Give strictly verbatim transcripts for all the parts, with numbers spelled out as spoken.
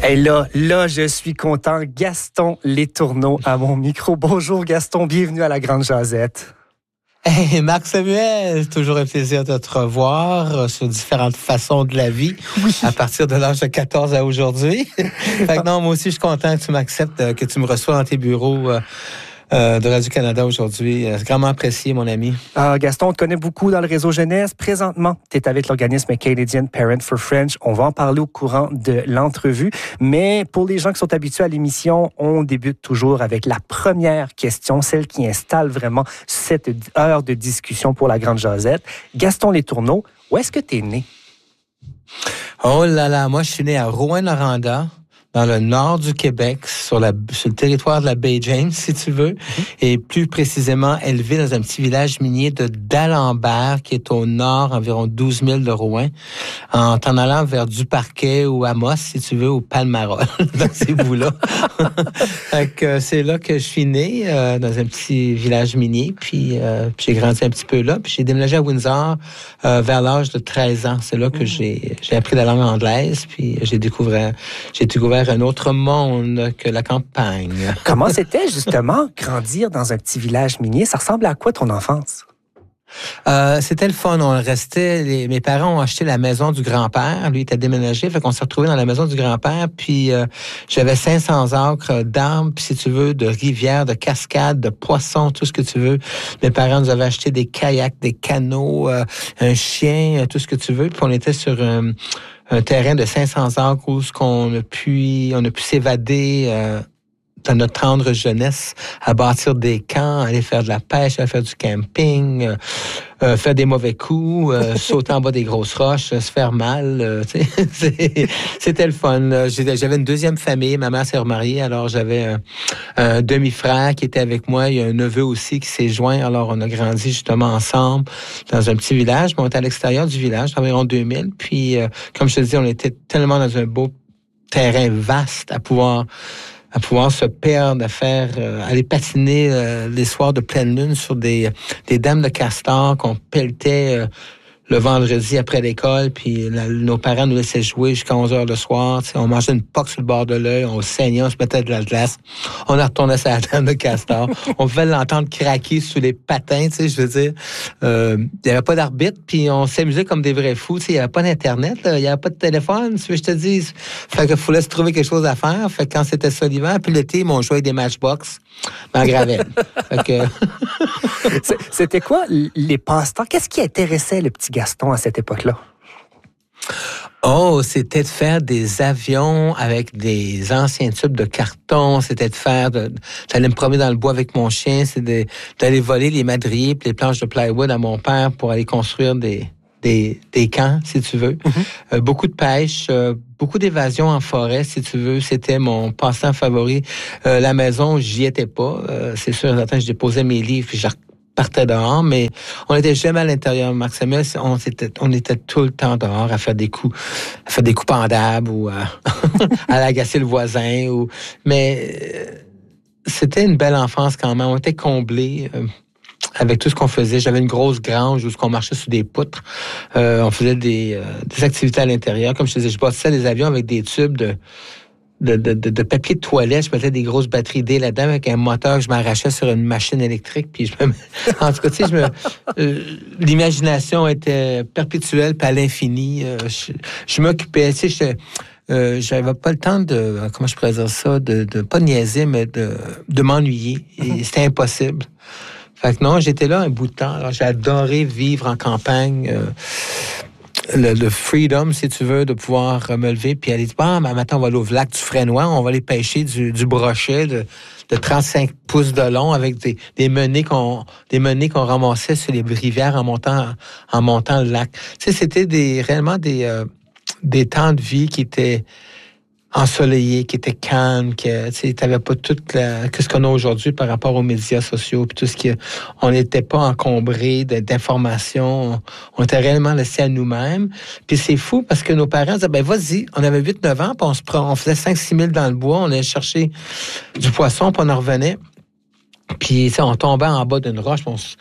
Et là, là, je suis content. Gaston Letourneau à mon micro. Bonjour Gaston, bienvenue à la Grande Jazette. Hey, Marc Samuel, toujours un plaisir de te revoir sur différentes façons de la vie, oui. À partir de l'âge de quatorze à aujourd'hui. Fait que non, moi aussi, je suis content que tu m'acceptes, que tu me reçois dans tes bureaux euh, euh, de Radio-Canada aujourd'hui. C'est grandement apprécié, mon ami. Euh, Gaston, on te connaît beaucoup dans le réseau jeunesse. Présentement, tu es avec l'organisme Canadian Parent for French. On va en parler au courant de l'entrevue. Mais pour les gens qui sont habitués à l'émission, on débute toujours avec la première question, celle qui installe vraiment cette heure de discussion pour la Grande Jazette. Gaston Letourneau, où est-ce que tu es né? Oh là là, moi, je suis né à Rouyn-Noranda, dans le nord du Québec, sur, la, sur le territoire de la baie James, si tu veux, mm-hmm. Et plus précisément élevé dans un petit village minier de D'Alembert, qui est au nord, environ douze milles de Rouyn, en t'en allant vers Duparquet ou Amos, si tu veux, ou Palmarol, dans ces bouts-là. Fait que c'est là que je suis né, euh, dans un petit village minier, puis, euh, puis j'ai grandi un petit peu là, puis j'ai déménagé à Windsor euh, vers l'âge de treize ans. C'est là que mm. j'ai, j'ai appris la langue anglaise, puis j'ai découvert, j'ai découvert un autre monde que la campagne. Comment c'était justement grandir dans un petit village minier? Ça ressemble à quoi ton enfance? Euh, c'était le fun. On restait. Les, mes parents ont acheté la maison du grand-père. Lui était déménagé, fait qu'on s'est retrouvés dans la maison du grand-père. Puis euh, j'avais cinq cents acres d'arbres, puis si tu veux, de rivières, de cascades, de poissons, tout ce que tu veux. Mes parents nous avaient acheté des kayaks, des canots, euh, un chien, tout ce que tu veux. Puis on était sur un, un terrain de cinq cents acres où ce qu'on a pu, on a pu s'évader. Euh, dans notre tendre jeunesse, à bâtir des camps, aller faire de la pêche, aller faire du camping, euh, euh, faire des mauvais coups, euh, sauter en bas des grosses roches, se faire mal. Euh, c'est, c'était le fun. J'avais une deuxième famille. Ma mère s'est remariée, alors j'avais un, un demi-frère qui était avec moi. Il y a un neveu aussi qui s'est joint. Alors, on a grandi justement ensemble dans un petit village. Mais on était à l'extérieur du village, environ deux mille. Puis, euh, comme je te dis, on était tellement dans un beau terrain vaste à pouvoir... à pouvoir se perdre, à faire, euh, aller patiner euh, les soirs de pleine lune sur des, des dames de castor qu'on pelletait euh, le vendredi après l'école, puis la, nos parents nous laissaient jouer jusqu'à onze heures le soir. On mangeait une poque sur le bord de l'œil, on saignait, on se mettait de la glace, on retournait sur la dame de castor. On pouvait l'entendre craquer sous les patins, tu sais, je veux dire. Il euh, n'y avait pas d'arbitre, puis on s'amusait comme des vrais fous. Il n'y avait pas d'Internet, il n'y avait pas de téléphone, tu veux que je te dise. Fait qu'il fallait se trouver quelque chose à faire. Fait que quand c'était ça l'hiver, puis l'été, on jouait avec des matchbox en gravelle. Fait que... C'était quoi les passe-temps? Qu'est-ce qui intéressait le petit Gaston à cette époque-là? Oh, c'était de faire des avions avec des anciens tubes de carton. C'était de faire... De, j'allais me promener dans le bois avec mon chien. C'était d'aller voler les madriers et les planches de plywood à mon père pour aller construire des, des, des camps, si tu veux. Mm-hmm. Euh, beaucoup de pêche, euh, beaucoup d'évasion en forêt, si tu veux. C'était mon passe-temps favori. Euh, la maison, j'y étais pas. Euh, c'est sûr, j'attends, je déposais mes livres puis je partait dehors, mais on n'était jamais à l'intérieur, Marc Samuel. On était, on était tout le temps dehors à faire des coups, à faire des coups pendables ou à, à agacer le voisin. Ou, mais euh, c'était une belle enfance quand même. On était comblés euh, avec tout ce qu'on faisait. J'avais une grosse grange où on marchait sur des poutres. Euh, on faisait des, euh, des activités à l'intérieur. Comme je te disais, je bâtissais des avions avec des tubes de De, de, de, de papier de toilette. Je mettais des grosses batteries D là-dedans avec un moteur que je m'arrachais sur une machine électrique. Puis je me... En tout cas, tu sais, je me... euh, l'imagination était perpétuelle puis à l'infini. Euh, je, je m'occupais, tu sais, je, euh, j'avais pas le temps de, comment je pourrais dire ça, de, de pas de niaiser, mais de, de m'ennuyer. Et c'était impossible. Fait que non, j'étais là un bout de temps. Alors, j'ai adoré vivre en campagne. Euh, Le, le freedom, si tu veux, de pouvoir me lever puis aller dire, ah, mais maintenant, on va aller au lac du Frénois, on va aller pêcher du, du brochet de, de trente-cinq pouces de long avec des, des menées qu'on, des menées qu'on ramassait sur les rivières en montant, en montant le lac. Tu sais, c'était des, réellement des, euh, des temps de vie qui étaient ensoleillé, qui était calme, que tu n'avais pas tout la, que ce qu'on a aujourd'hui par rapport aux médias sociaux, puis tout ce qui, on n'était pas encombré d'informations, on était réellement laissé à nous-mêmes. Puis c'est fou parce que nos parents disaient, ben vas-y, on avait huit neuf ans, puis on se prend, on faisait cinq six mille dans le bois, on allait chercher du poisson, puis on en revenait. Puis on tombait en bas d'une roche, puis on se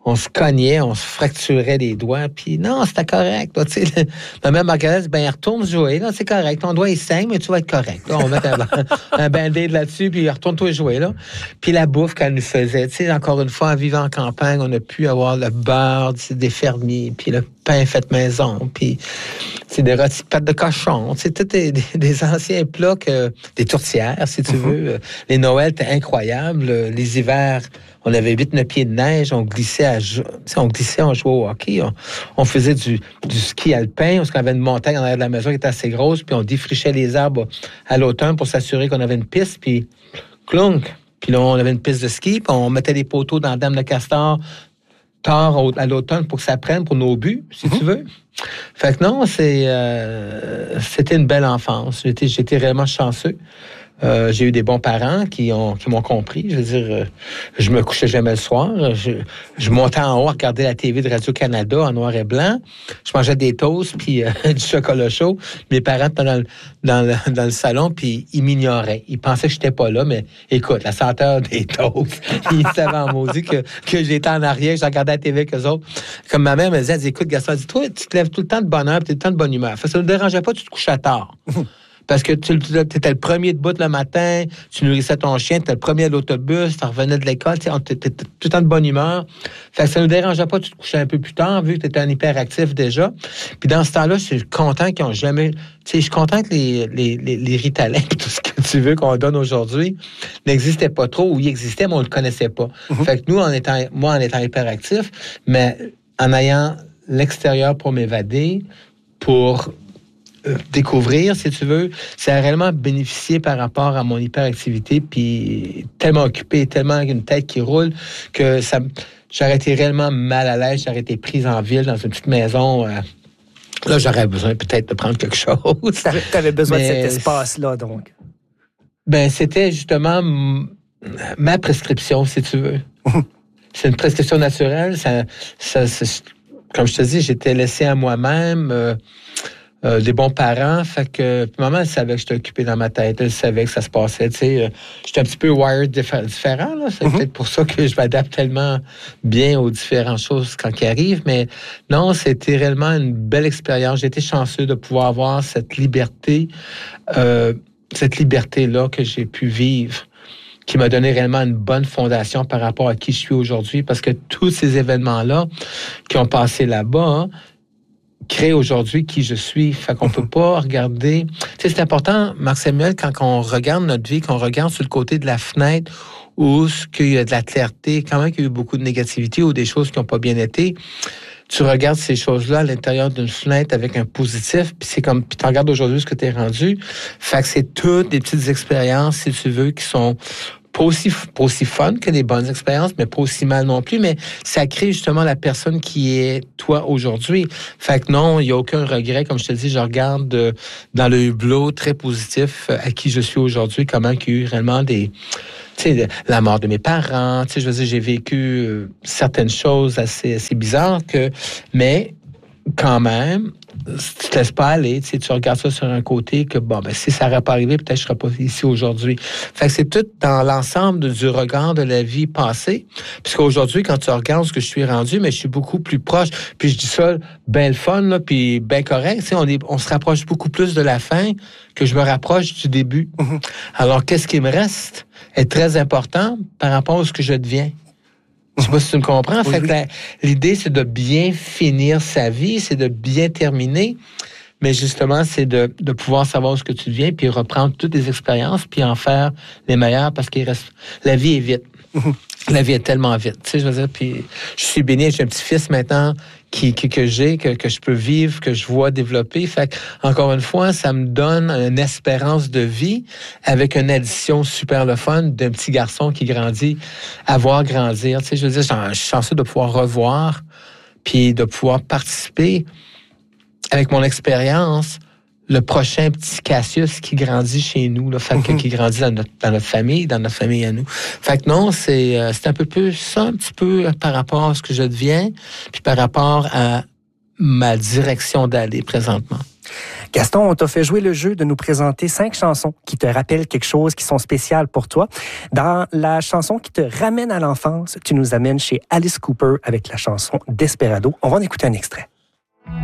on se cognait, on se fracturait les doigts, puis non, c'était correct. Là, tu sais, ma mère Margaret dit, ben, retourne jouer, là, c'est correct. Ton doigt, il saigne, mais tu vas être correct. Là, on met un, un band-aid là-dessus, puis retourne-toi jouer, là. Puis la bouffe qu'elle nous faisait, tu sais, encore une fois, en vivant en campagne, on a pu avoir le beurre des fermiers, puis le pain fait maison, puis c'est des rôtis de pâte de cochon, c'est tous des, des, des anciens plats, que, des tourtières, si tu veux. Les Noëls étaient incroyables. Les hivers, on avait huit neuf pieds de neige, on glissait, à, on glissait, on jouait au hockey, on, on faisait du, du ski alpin, parce qu'on avait une montagne en arrière de la maison qui était assez grosse, puis on défrichait les arbres à l'automne pour s'assurer qu'on avait une piste, puis clunk. Puis là, on avait une piste de ski, puis on mettait des poteaux dans la dame de castor tard à l'automne pour que ça prenne pour nos buts, si mm-hmm. tu veux. Fait que non, c'est, euh, c'était une belle enfance. J'étais, j'étais réellement chanceux. Euh, j'ai eu des bons parents qui ont qui m'ont compris. Je veux dire, euh, je me couchais jamais le soir. Je, je montais en haut à regarder la T V de Radio-Canada en noir et blanc. Je mangeais des toasts puis euh, du chocolat chaud. Mes parents étaient dans le, dans le, dans le salon puis ils m'ignoraient. Ils pensaient que j'étais pas là, mais écoute, la senteur des toasts, ils savaient en maudit que, que j'étais en arrière, je regardais la T V avec eux autres. Comme ma mère me disait, elle dit, écoute, Gaston, dis-toi, tu te lèves tout le temps de bonne heure, tu es tout le temps de bonne humeur. Fait que ça ne me dérangeait pas, tu te couchais tard. Parce que tu étais le premier debout le matin, tu nourrissais ton chien, tu étais le premier à l'autobus, tu revenais de l'école, tu étais tout le temps de bonne humeur. Fait que ça ne nous dérangeait pas, tu te couchais un peu plus tard, vu que tu étais un hyperactif déjà. Puis dans ce temps-là, je suis content qu'ils n'ont jamais... Tu sais, je suis content que les, les, les, les Ritalin, tout ce que tu veux qu'on donne aujourd'hui, n'existaient pas trop, ou ils existaient, mais on ne le connaissait pas. Mm-hmm. Fait que nous, en étant, moi, en étant hyperactif, mais en ayant l'extérieur pour m'évader, pour... découvrir, si tu veux, ça a réellement bénéficié par rapport à mon hyperactivité, puis tellement occupé, tellement une tête qui roule, que ça, j'aurais été réellement mal à l'aise, j'aurais été prise en ville, dans une petite maison. Euh, là, j'aurais besoin peut-être de prendre quelque chose. Tu avais besoin Mais, de cet espace-là, donc. Ben, c'était justement m- ma prescription, si tu veux. C'est une prescription naturelle. Ça, ça, ça, comme je te dis, j'étais laissé à moi-même. Euh, Euh, des bons parents, fait que maman, elle savait que j'étais occupé dans ma tête, elle savait que ça se passait, tu sais, euh, j'étais un petit peu wired diffé- différent, là, c'est mm-hmm. peut-être pour ça que je m'adapte tellement bien aux différentes choses quand ils arrivent, mais non, c'était réellement une belle expérience, j'ai été chanceux de pouvoir avoir cette liberté, euh, cette liberté-là que j'ai pu vivre, qui m'a donné réellement une bonne fondation par rapport à qui je suis aujourd'hui, parce que tous ces événements-là qui ont passé là-bas, hein, créer aujourd'hui qui je suis. Fait qu'on peut pas regarder... Tu sais, c'est important, Marc-Samuel, quand on regarde notre vie, qu'on regarde sur le côté de la fenêtre où il y a de la clarté, quand même qu'il y a eu beaucoup de négativité ou des choses qui n'ont pas bien été, tu regardes ces choses-là à l'intérieur d'une fenêtre avec un positif, puis c'est comme... Puis tu regardes aujourd'hui ce que tu es rendu. Fait que c'est toutes des petites expériences, si tu veux, qui sont... Pas aussi, pas aussi fun que des bonnes expériences, mais pas aussi mal non plus, mais ça crée justement la personne qui est toi aujourd'hui. Fait que non, il n'y a aucun regret. Comme je te dis, je regarde de, dans le hublot très positif à qui je suis aujourd'hui, comment il y a eu réellement des... Tu sais, la mort de mes parents, tu sais, je veux dire, j'ai vécu certaines choses assez, assez bizarres, que, mais quand même, tu te laisses pas aller, tu sais, tu regardes ça sur un côté que, bon, ben, si ça n'aurait pas arrivé, peut-être que je serais pas ici aujourd'hui. Fait que c'est tout dans l'ensemble du regard de la vie passée. Puisqu'aujourd'hui, quand tu regardes ce que je suis rendu, mais je suis beaucoup plus proche. Puis je dis ça, ben le fun, là, puis ben correct. Tu sais, on, est, on se rapproche beaucoup plus de la fin que je me rapproche du début. Mm-hmm. Alors, qu'est-ce qui me reste est très important par rapport à ce que je deviens. Je sais pas si tu me comprends. Oui, fait oui. que la, l'idée, c'est de bien finir sa vie, c'est de bien terminer. Mais justement, c'est de, de pouvoir savoir ce que tu deviens, puis reprendre toutes les expériences, puis en faire les meilleures, parce qu'il reste... La vie est vite. La vie est tellement vite. Tu sais, je veux dire, puis je suis béni, j'ai un petit-fils maintenant qui, qui, que j'ai, que, que je peux vivre, que je vois développer. Fait que, encore une fois, ça me donne une espérance de vie avec une addition super le fun d'un petit garçon qui grandit, à voir grandir. Tu sais, je veux dire, je suis chanceux de pouvoir revoir, puis de pouvoir participer avec mon expérience, le prochain petit Cassius qui grandit chez nous, là, fait que, mm-hmm. qui grandit dans notre, dans notre famille, dans notre famille à nous. Fait que non, c'est, euh, c'est un peu plus ça, un petit peu par rapport à ce que je deviens, puis par rapport à ma direction d'aller présentement. Gaston, on t'a fait jouer le jeu de nous présenter cinq chansons qui te rappellent quelque chose, qui sont spéciales pour toi. Dans la chanson qui te ramène à l'enfance, tu nous amènes chez Alice Cooper avec la chanson Desperado. On va en écouter un extrait.